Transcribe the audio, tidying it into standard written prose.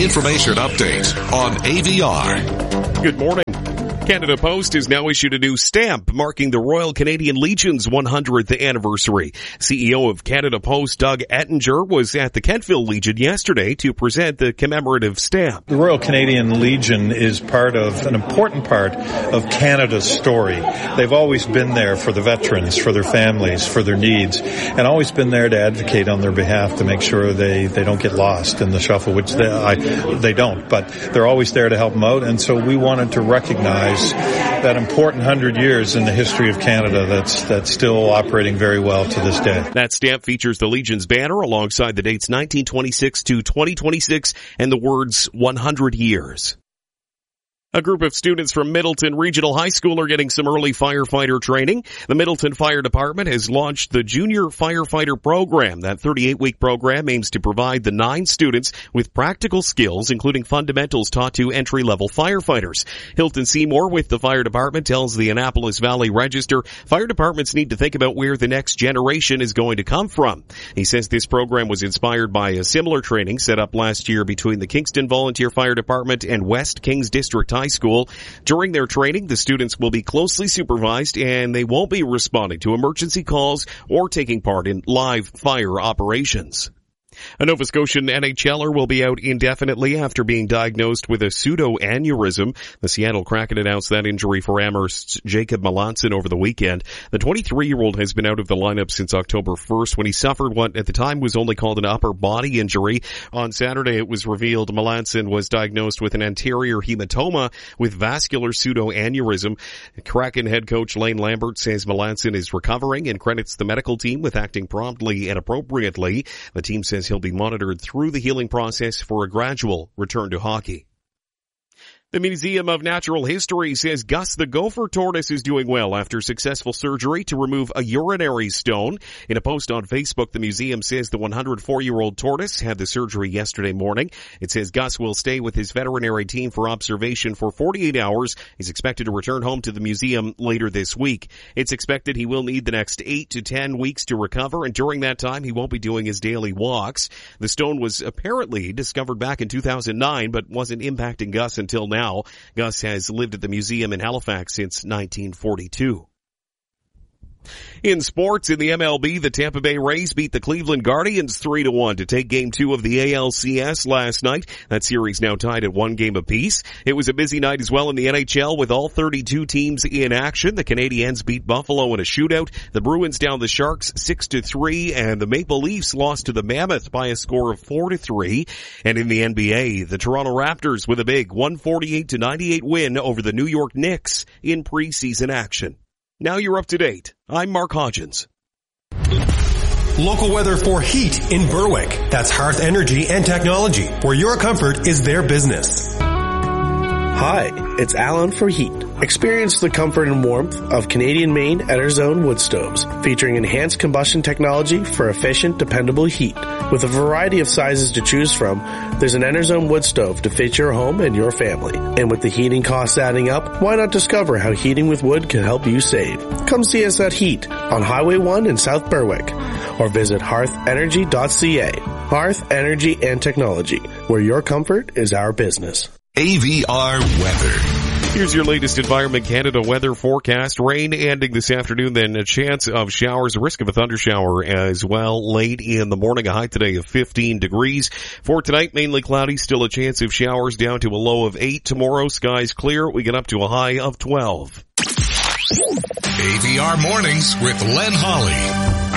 information update on AVR. Good morning. Canada Post has now issued a new stamp marking the Royal Canadian Legion's 100th anniversary. CEO of Canada Post, Doug Ettinger, was at the Kentville Legion yesterday to present the commemorative stamp. The Royal Canadian Legion is an important part of Canada's story. They've always been there for the veterans, for their families, for their needs, and always been there to advocate on their behalf to make sure they don't get lost in the shuffle, which they don't, but they're always there to help them out. And so we wanted to recognize that important 100 years in the history of Canada that's still operating very well to this day. That stamp features the Legion's banner alongside the dates 1926 to 2026 and the words 100 years. A group of students from Middleton Regional High School are getting some early firefighter training. The Middleton Fire Department has launched the Junior Firefighter Program. That 38-week program aims to provide the 9 students with practical skills, including fundamentals taught to entry-level firefighters. Hilton Seymour with the Fire Department tells the Annapolis Valley Register fire departments need to think about where the next generation is going to come from. He says this program was inspired by a similar training set up last year between the Kingston Volunteer Fire Department and West Kings District High School. During their training, the students will be closely supervised and they won't be responding to emergency calls or taking part in live fire operations. A Nova Scotian NHLer will be out indefinitely after being diagnosed with a pseudoaneurysm. The Seattle Kraken announced that injury for Amherst's Jacob Melanson over the weekend. The 23-year-old has been out of the lineup since October 1st when he suffered what at the time was only called an upper body injury. On Saturday, it was revealed Melanson was diagnosed with an anterior hematoma with vascular pseudoaneurysm. Kraken head coach Lane Lambert says Melanson is recovering and credits the medical team with acting promptly and appropriately. The team says he'll be monitored through the healing process for a gradual return to hockey. The Museum of Natural History says Gus the gopher tortoise is doing well after successful surgery to remove a urinary stone. In a post on Facebook, the museum says the 104-year-old tortoise had the surgery yesterday morning. It says Gus will stay with his veterinary team for observation for 48 hours. He's expected to return home to the museum later this week. It's expected he will need the next 8 to 10 weeks to recover, and during that time, he won't be doing his daily walks. The stone was apparently discovered back in 2009, but wasn't impacting Gus until now. Gus has lived at the museum in Halifax since 1942. In sports, in the MLB, the Tampa Bay Rays beat the Cleveland Guardians 3-1 to take Game 2 of the ALCS last night. That series now tied at 1 game apiece. It was a busy night as well in the NHL with all 32 teams in action. The Canadiens beat Buffalo in a shootout. The Bruins down the Sharks 6-3, and the Maple Leafs lost to the Mammoth by a score of 4-3. And in the NBA, the Toronto Raptors with a big 148-98 win over the New York Knicks in preseason action. Now you're up to date. I'm Mark Hodgins. Local weather for heat in Berwick. That's Hearth Energy and Technology, where your comfort is their business. Hi, it's Alan for Heat. Experience the comfort and warmth of Canadian-made Ederzone wood stoves, featuring enhanced combustion technology for efficient, dependable heat. With a variety of sizes to choose from, there's an Ederzone wood stove to fit your home and your family. And with the heating costs adding up, why not discover how heating with wood can help you save? Come see us at Heat on Highway 1 in South Berwick, or visit hearthenergy.ca. Hearth Energy and Technology, where your comfort is our business. AVR weather. Here's your latest Environment Canada weather forecast. Rain ending this afternoon, then a chance of showers, a risk of a thundershower as well late in the morning. A high today of 15 degrees. For tonight, mainly cloudy, still a chance of showers down to a low of 8. Tomorrow, skies clear. We get up to a high of 12. AVR Mornings with Len Holly.